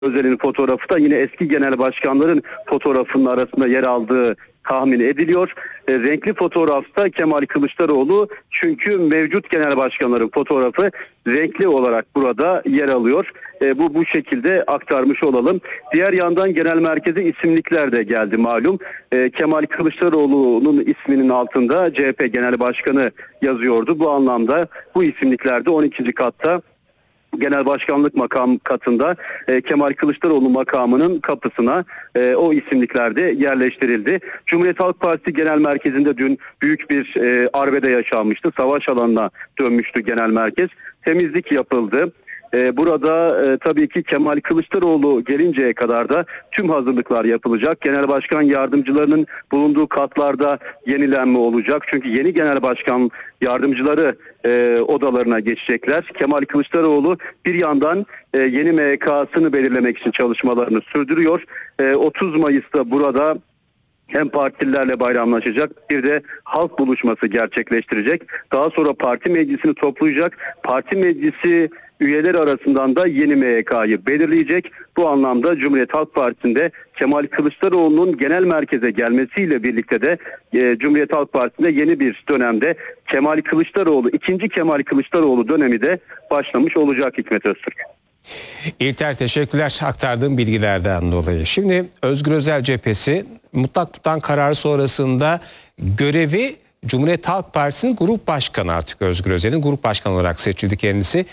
Özel'in fotoğrafı da yine eski genel başkanların fotoğrafının arasında yer aldığı tahmin ediliyor. Renkli fotoğrafta Kemal Kılıçdaroğlu, çünkü mevcut genel başkanların fotoğrafı renkli olarak burada yer alıyor. Bu şekilde aktarmış olalım. Diğer yandan genel merkeze isimlikler de geldi malum. Kemal Kılıçdaroğlu'nun isminin altında CHP Genel Başkanı yazıyordu. Bu anlamda bu isimliklerde 12. katta Genel Başkanlık makam katında Kemal Kılıçdaroğlu makamının kapısına o isimlikler de yerleştirildi. Cumhuriyet Halk Partisi Genel Merkezi'nde dün büyük bir arbede yaşanmıştı. Savaş alanına dönmüştü genel merkez. Temizlik yapıldı. Burada tabii ki Kemal Kılıçdaroğlu gelinceye kadar da tüm hazırlıklar yapılacak. Genel başkan yardımcılarının bulunduğu katlarda yenilenme olacak. Çünkü yeni genel başkan yardımcıları odalarına geçecekler. Kemal Kılıçdaroğlu bir yandan yeni MYK'sını belirlemek için çalışmalarını sürdürüyor. 30 Mayıs'ta burada hem partililerle bayramlaşacak, bir de halk buluşması gerçekleştirecek. Daha sonra parti meclisini toplayacak. Parti meclisi üyeler arasından da yeni MYK'yı belirleyecek. Bu anlamda Cumhuriyet Halk Partisi'nde Kemal Kılıçdaroğlu'nun genel merkeze gelmesiyle birlikte de Cumhuriyet Halk Partisi'nde yeni bir dönemde Kemal Kılıçdaroğlu, ikinci Kemal Kılıçdaroğlu dönemi de başlamış olacak Hikmet Öztürk. İlter, teşekkürler aktardığım bilgilerden dolayı. Şimdi Özgür Özel cephesi mutlak kararı sonrasında görevi Cumhuriyet Halk Partisi'nin grup başkanı, artık Özgür Özel'in grup başkanı olarak seçildi kendisi.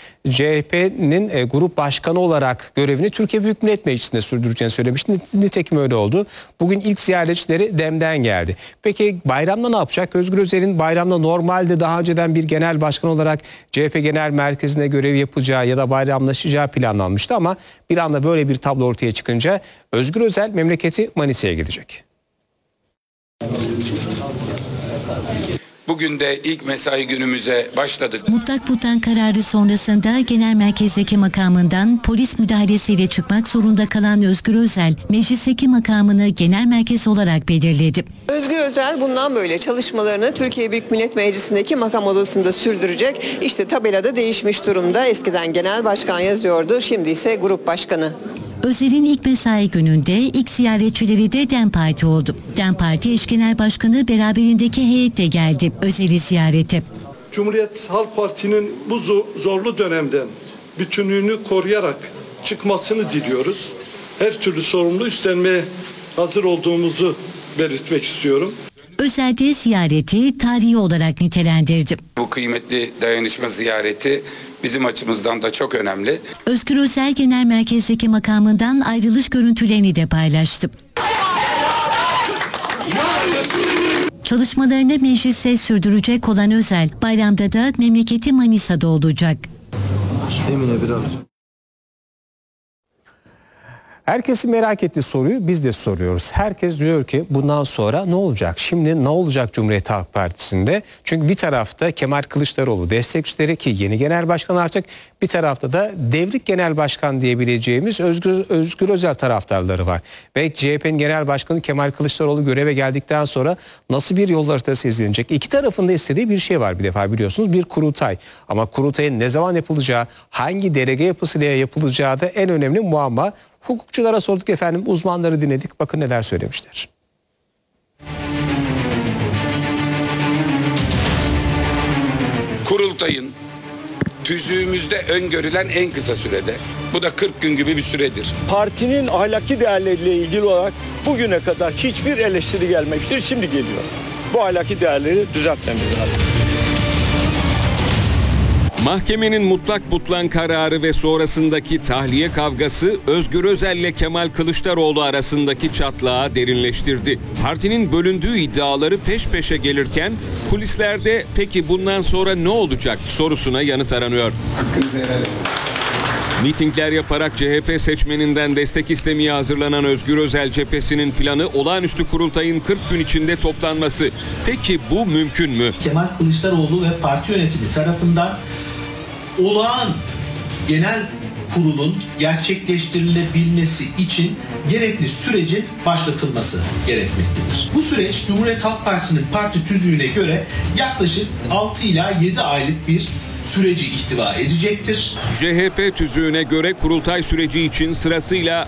CHP'nin grup başkanı olarak görevini Türkiye Büyük Millet Meclisi'nde sürdüreceğini söylemişti. Nitekim öyle oldu. Bugün ilk ziyaretçileri DEM'den geldi. Peki bayramda ne yapacak? Özgür Özel'in bayramda normalde daha önceden bir genel başkan olarak CHP Genel Merkezi'nde görev yapacağı ya da bayramlaşacağı planlanmıştı ama bir anda böyle bir tablo ortaya çıkınca Özgür Özel memleketi Manisa'ya gidecek. Bugün de ilk mesai günümüze başladık. Mutlak kararı sonrasında genel merkezdeki makamından polis müdahalesiyle çıkmak zorunda kalan Özgür Özel, meclisteki makamını genel merkez olarak belirledi. Özgür Özel bundan böyle çalışmalarını Türkiye Büyük Millet Meclisi'ndeki makam odasında sürdürecek. İşte tabelada değişmiş durumda. Eskiden genel başkan yazıyordu, şimdi ise grup başkanı. Özel'in ilk mesai gününde ilk ziyaretçileri de DEM Parti oldu. DEM Parti eş genel başkanı beraberindeki heyetle geldi Özel'i ziyarete. Cumhuriyet Halk Parti'nin bu zorlu dönemden bütünlüğünü koruyarak çıkmasını diliyoruz. Her türlü sorumluluğu üstlenmeye hazır olduğumuzu belirtmek istiyorum. Özel de ziyareti tarihi olarak nitelendirdi. Bu kıymetli dayanışma ziyareti bizim açımızdan da çok önemli. Özgür Özel genel merkezdeki makamından ayrılış görüntülerini de paylaştı. Çalışmalarını meclise sürdürecek olan Özel, bayramda da memleketi Manisa'da olacak. Emine biraz. Herkesin merak ettiği soruyu biz de soruyoruz. Herkes diyor ki bundan sonra ne olacak? Şimdi ne olacak Cumhuriyet Halk Partisi'nde? Çünkü bir tarafta Kemal Kılıçdaroğlu destekçileri, ki yeni genel başkan artık, bir tarafta da devrik genel başkan diyebileceğimiz Özgür Özel taraftarları var. Ve CHP'nin genel başkanı Kemal Kılıçdaroğlu göreve geldikten sonra nasıl bir yol haritası izlenecek? İki tarafında istediği bir şey var bir defa, biliyorsunuz, bir kurultay. Ama kurultayın ne zaman yapılacağı, hangi delege yapısıyla yapılacağı da en önemli muamma. Hukukçulara sorduk efendim, uzmanları dinledik. Bakın neler söylemişler. Kurultayın tüzüğümüzde öngörülen en kısa sürede. Bu da 40 gün gibi bir süredir. Partinin ahlaki değerleriyle ilgili olarak bugüne kadar hiçbir eleştiri gelmemiştir. Şimdi geliyor. Bu ahlaki değerleri düzeltmemiz lazım. Mahkemenin mutlak butlan kararı ve sonrasındaki tahliye kavgası Özgür Özel ile Kemal Kılıçdaroğlu arasındaki çatlağı derinleştirdi. Partinin bölündüğü iddiaları peş peşe gelirken kulislerde peki bundan sonra ne olacak sorusuna yanıt aranıyor. Mitingler yaparak CHP seçmeninden destek istemeye hazırlanan Özgür Özel cephesinin planı olağanüstü kurultayın 40 gün içinde toplanması. Peki bu mümkün mü? Kemal Kılıçdaroğlu ve parti yönetimi tarafından olağan genel kurulun gerçekleştirilebilmesi için gerekli sürecin başlatılması gerekmektedir. Bu süreç Cumhuriyet Halk Partisi'nin parti tüzüğüne göre yaklaşık 6 ila 7 aylık bir süreci ihtiva edecektir. CHP tüzüğüne göre kurultay süreci için sırasıyla